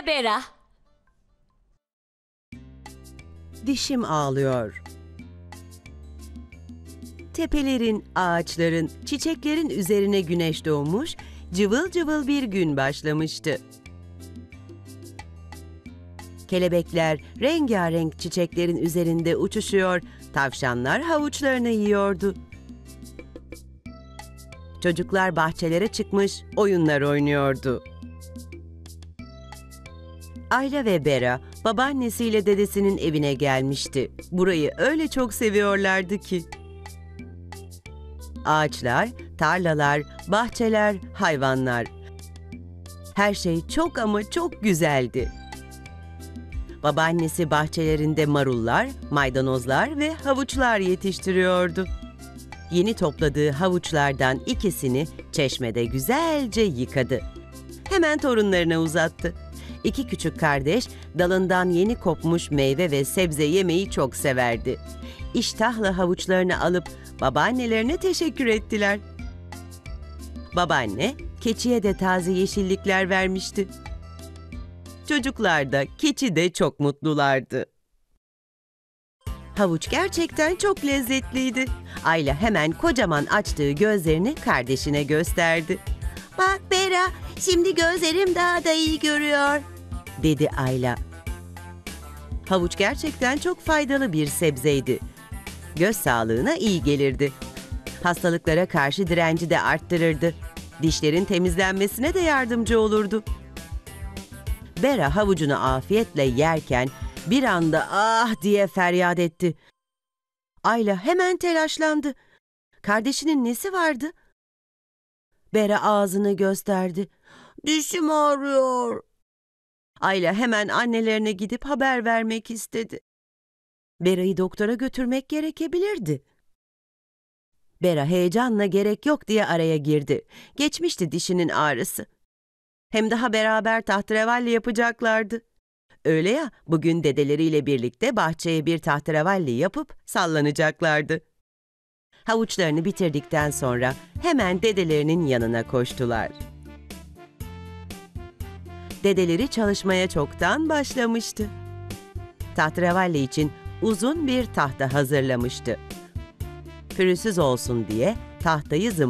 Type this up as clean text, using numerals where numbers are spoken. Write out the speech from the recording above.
Merhaba Bera. Dişim ağlıyor. Tepelerin, ağaçların, çiçeklerin üzerine güneş doğmuş, cıvıl cıvıl bir gün başlamıştı. Kelebekler rengarenk çiçeklerin üzerinde uçuşuyor, tavşanlar havuçlarını yiyordu. Çocuklar bahçelere çıkmış, oyunlar oynuyordu. Ayla ve Bera, babaannesiyle dedesinin evine gelmişti. Burayı öyle çok seviyorlardı ki. Ağaçlar, tarlalar, bahçeler, hayvanlar. Her şey çok ama çok güzeldi. Babaannesi bahçelerinde marullar, maydanozlar ve havuçlar yetiştiriyordu. Yeni topladığı havuçlardan ikisini çeşmede güzelce yıkadı. Hemen torunlarına uzattı. İki küçük kardeş dalından yeni kopmuş meyve ve sebze yemeyi çok severdi. İştahla havuçlarını alıp babaannelerine teşekkür ettiler. Babaanne keçiye de taze yeşillikler vermişti. Çocuklar da keçi de çok mutlulardı. Havuç gerçekten çok lezzetliydi. Ayla hemen kocaman açtığı gözlerini kardeşine gösterdi. "Bak Bera, şimdi gözlerim daha da iyi görüyor," dedi Ayla. Havuç gerçekten çok faydalı bir sebzeydi. Göz sağlığına iyi gelirdi. Hastalıklara karşı direnci de arttırırdı. Dişlerin temizlenmesine de yardımcı olurdu. Bera havucunu afiyetle yerken bir anda "ah" diye feryat etti. Ayla hemen telaşlandı. Kardeşinin nesi vardı? Bera ağzını gösterdi. "Dişim ağrıyor." Ayla hemen annelerine gidip haber vermek istedi. Bera'yı doktora götürmek gerekebilirdi. Bera heyecanla gerek yok diye araya girdi. Geçmişti dişinin ağrısı. Hem daha beraber tahterevalli yapacaklardı. Öyle ya, bugün dedeleriyle birlikte bahçeye bir tahterevalli yapıp sallanacaklardı. Havuçlarını bitirdikten sonra hemen dedelerinin yanına koştular. Dedeleri çalışmaya çoktan başlamıştı. Tahterevalli için uzun bir tahta hazırlamıştı. Pürüzsüz olsun diye tahtayı